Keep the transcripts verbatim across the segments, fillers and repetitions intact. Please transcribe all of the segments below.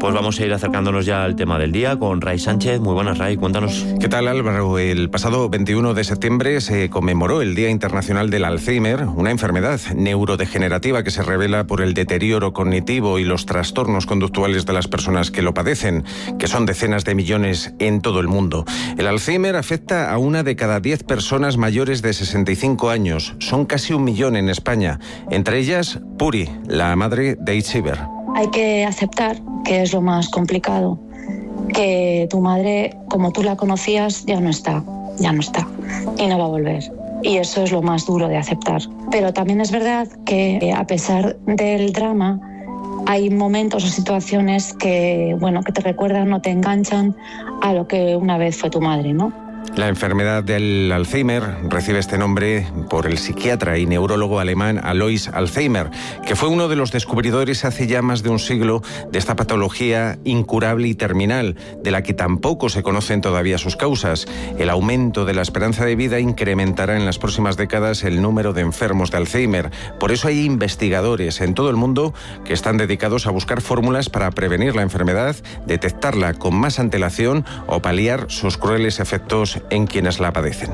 Pues vamos a ir acercándonos ya al tema del día con Ray Sánchez. Muy buenas, Ray, cuéntanos. ¿Qué tal, Álvaro? El pasado veintiuno de septiembre se conmemoró el Día Internacional del Alzheimer, una enfermedad neurodegenerativa que se revela por el deterioro cognitivo y los trastornos conductuales de las personas que lo padecen, que son decenas de millones en todo el mundo. El Alzheimer afecta a una de cada diez personas mayores de sesenta y cinco años. Son casi un millón en España. Entre ellas, Puri, la madre de Itziber. Hay que aceptar que es lo más complicado, que tu madre, como tú la conocías, ya no está, ya no está y no va a volver. Y eso es lo más duro de aceptar. Pero también es verdad que, a pesar del drama, hay momentos o situaciones que, bueno, que te recuerdan o te enganchan a lo que una vez fue tu madre, ¿no? La enfermedad del Alzheimer recibe este nombre por el psiquiatra y neurólogo alemán Alois Alzheimer, que fue uno de los descubridores hace ya más de un siglo de esta patología incurable y terminal, de la que tampoco se conocen todavía sus causas. El aumento de la esperanza de vida incrementará en las próximas décadas el número de enfermos de Alzheimer. Por eso hay investigadores en todo el mundo que están dedicados a buscar fórmulas para prevenir la enfermedad, detectarla con más antelación o paliar sus crueles efectos en quienes la padecen.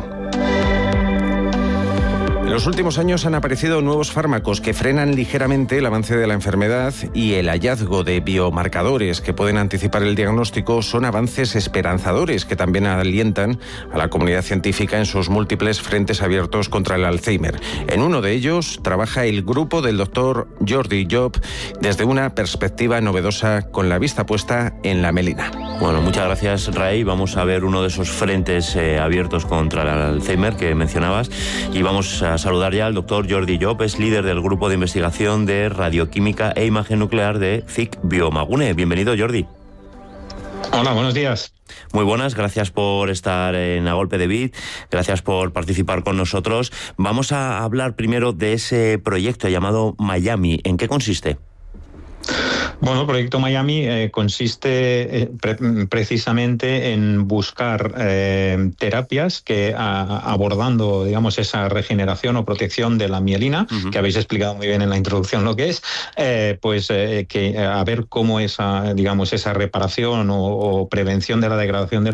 En los últimos años han aparecido nuevos fármacos que frenan ligeramente el avance de la enfermedad, y el hallazgo de biomarcadores que pueden anticipar el diagnóstico son avances esperanzadores que también alientan a la comunidad científica en sus múltiples frentes abiertos contra el Alzheimer. En uno de ellos trabaja el grupo del doctor Jordi Job desde una perspectiva novedosa, con la vista puesta en la mielina. Bueno, muchas gracias, Ray. Vamos a ver uno de esos frentes eh, abiertos contra el Alzheimer que mencionabas, y vamos a saludar ya al doctor Jordi Job, es líder del grupo de investigación de radioquímica e imagen nuclear de C I C Biomagune. Bienvenido, Jordi. Hola, buenos días. Muy buenas, gracias por estar en A Golpe de Bit, gracias por participar con nosotros. Vamos a hablar primero de ese proyecto llamado Miami. ¿En qué consiste? Bueno, el proyecto Miami eh, consiste eh, pre precisamente en buscar eh, terapias que a, abordando, digamos, esa regeneración o protección de la mielina, uh-huh. que habéis explicado muy bien en la introducción lo que es, eh, pues eh, que a ver cómo esa, digamos, esa reparación o, o prevención de la degradación de la